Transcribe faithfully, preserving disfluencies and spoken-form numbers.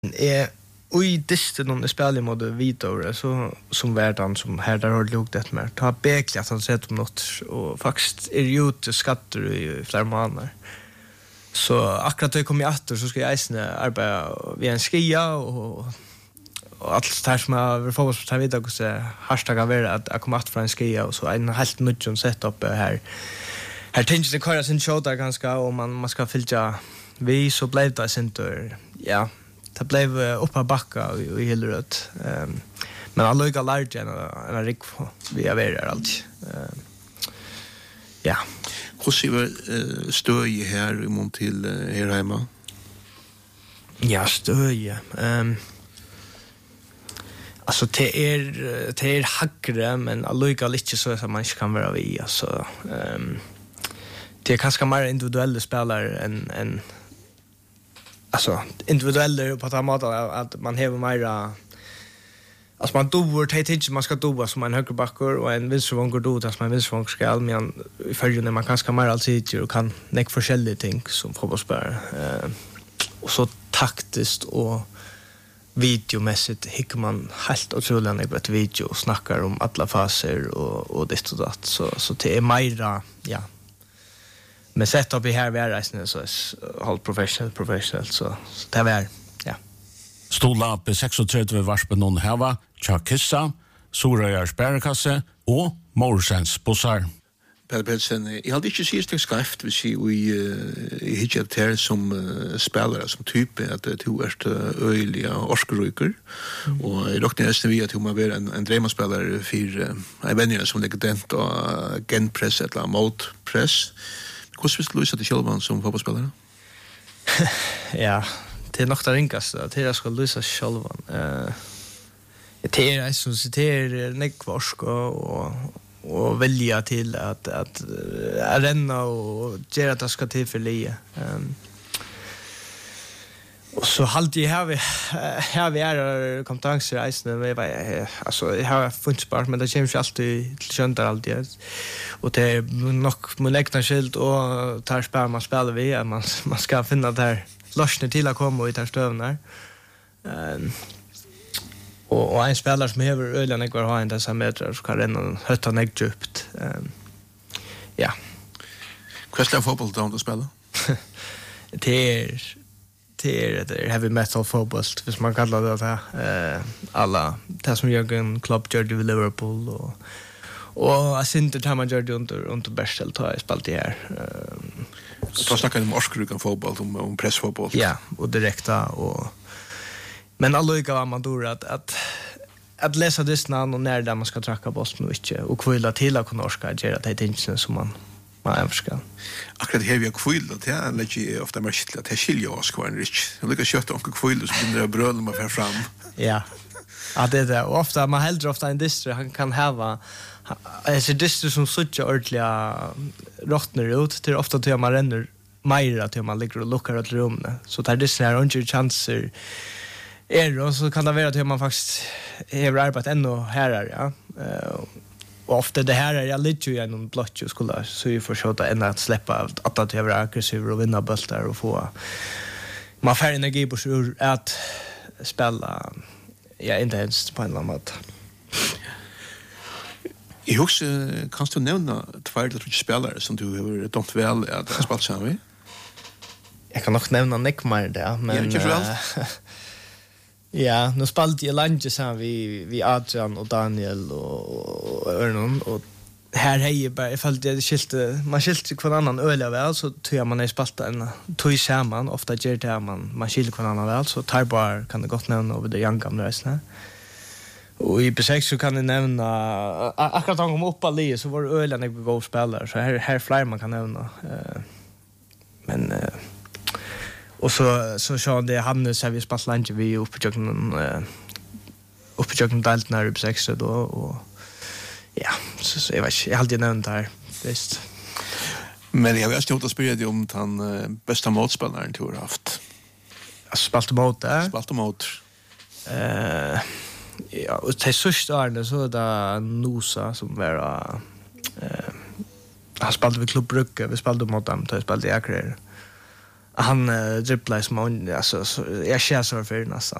är oj distan om det spelar mot Vitor så som värdan som här där har lukt det mer. Ta bekligt att han sett om något och faktiskt är ju ute skatter i flera månader. Så akkurat då jag kom i åter så ska jag isna arbeta vid en skia och och allt det här som jag vill få ta vidare och så hashtag av er att jag kommer att från en skia och så en helt nudgen set upp här. Här tänker det köra sin show där ganska och man man ska fylla vi så blev det center. Ja. Det blev uppa backa i Hillerød. Um, men alla lika large än en rik vi är där allt. Uh, ja. Hur ser vi stöj här imot till här hemma? Ja, stöj. Um, alltså det är det är hackre men alla lika lite så att man inte kan vara vi alltså. Um, det är kanske mer individuella spelare än än alltså individuella på att mata att man har mera alltså man doer ta tid man ska doa som en högerbacker och en vänstervång går då att man vänstervång ska men i följande när man kanske mer alltid och kan näck forskjellige ting som fotbollsspelare eh och så taktiskt och videomässigt hickar man helt otroligt när ett video och snackar om alla faser och och det och det så så det är mera ja. Men sett upp i här vi är reisande så är halvt professionellt professionellt så, så det är ja. Stola på trettiosex varspen någon hava, Tjakissa, Sorøyar Sparekasse och Morsens bussar. Per Pelsen, jag hade inte sett det skrift vi ser i hitchat här som spelare som typ att det två är öliga orskeryker och i dock nästan vi att man vara en en dramaspelare för I vänner som det dent och genpress eller mot press. Hur visst Luisa till Kjellman som fotbollsspelare? Ja, det är nog det ringaste. Det är ska Luisa Kjellman. Eh, det är som sitter nekvarsk och och välja till att att arena och göra det ska till för lie. Um, och så halt jag här vi här vi är kompetenser isen med alltså jag har funnit spart men det känns ju alltid till söndag alltid och det är nog med läkta skilt och tar spel man spelar vi man man ska finna där lossna till att komma ut där stövnar um, och och en spelare som behöver ölen jag har en dessa meter så kan den hötta ner djupt um, ja hur ska fotboll då spela det är det är heavy metal fotboll hvis man kallar det så eh alla det som Jürgen Klopp gjorde i Liverpool och och jag syns det man gjorde under under Bärsel tar jag spalt det här så snackar om orskerykan fotboll om om pressfotboll ja och direkta och men alla lika var man då att att att läsa det snart och när där man ska tracka bollen och inte och kvilla till att kunna orska göra det tingen som man man önskar. Akkurat här vi har kvällat ja, lägger ofta mer skilja till skilja oss kvar rich. Jag lyckas köta onkel kväll så blir det bröd när man får fram. Ja. Ja, det är det. Och ofta man hellre ofta en distri han kan ha alltså distri som sucha ordliga rottner ut till ofta till man renner mer till man ligger och luckar åt rummet. Så där distri har inte chanser är och så kan det vara att man faktiskt har arbetat ännu här ja. Och ofta det här är jag lite ju en blotch skulle så ju försöka ända att släppa att att jag är aggressiv och vinna bollar och få man får energi på sig att spela ja inte ens på en annan måte. Jag hoppas kan du nämna två eller tre spelare som du har dömt väl att spela sammen med? Jag kan nog nämna Nick mer där men ja, ja, nu spalt jag lunch så vi vi Adrian och Daniel och Örnon och här hej bara ifall det skilte man skilte kvar annan öliga väl så tror man är spalta en tog samman ofta gör det man man skilte kvar annan väl så tar bara kan det gott nämna över det young gamla resten. Och i besök så kan det nämna akkurat han kom upp alla så var öliga när vi går spelare så här här flyr man kan nämna men och så så så det Hannes har vi spelat lunch vi uppe på joggen eh uppe på joggen dalt när det sex då och ja så så jag vet jag hade nämnt där visst men jag vet inte att spela det om han bästa motspelaren du har haft jag spelade mot där spelade mot eh ja och det sista är så där Nosa som var eh han spelade vid Klubb Brugge vi spelade mot dem då spelade jag kvar han uh, dribblar som han, alltså så, jag känner så för nästan.